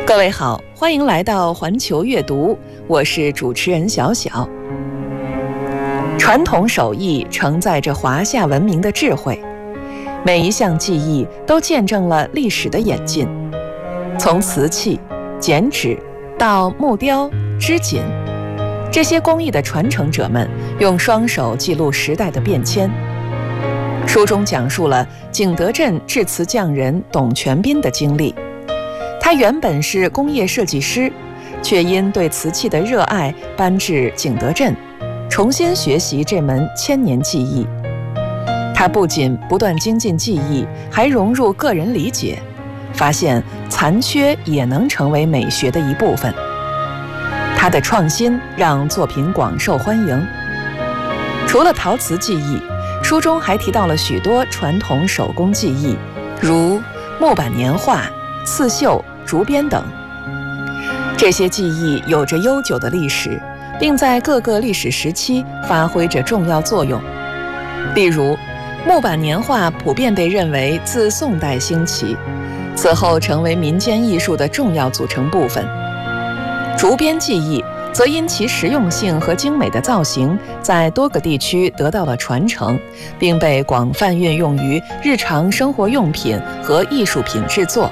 各位好，欢迎来到环球阅读，我是主持人小小。传统手艺承载着华夏文明的智慧，每一项技艺都见证了历史的演进，从瓷器、剪纸到木雕、织锦，这些工艺的传承者们用双手记录时代的变迁。书中讲述了景德镇制瓷匠人董全斌的经历。他原本是工业设计师，却因对瓷器的热爱搬至景德镇，重新学习这门千年技艺。他不仅不断精进技艺，还融入个人理解，发现残缺也能成为美学的一部分。他的创新让作品广受欢迎。除了陶瓷技艺，书中还提到了许多传统手工技艺，如木板年画、刺绣、竹编等。这些技艺有着悠久的历史，并在各个历史时期发挥着重要作用。例如，木板年画普遍被认为自宋代兴起，此后成为民间艺术的重要组成部分。竹编技艺则因其实用性和精美的造型，在多个地区得到了传承，并被广泛运用于日常生活用品和艺术品制作。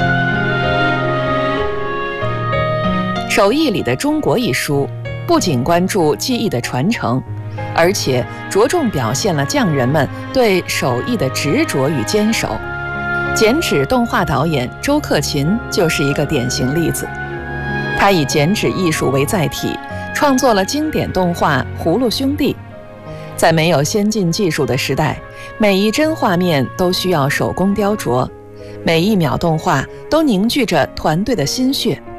手艺里的中国一书不仅关注技艺的传承，而且着重表现了匠人们对手艺的执着与坚守。剪纸动画导演周克勤就是一个典型例子。他以剪纸艺术为载体，创作了经典动画《葫芦兄弟》。在没有先进技术的时代，每一帧画面都需要手工雕琢，每一秒动画都凝聚着团队的心血。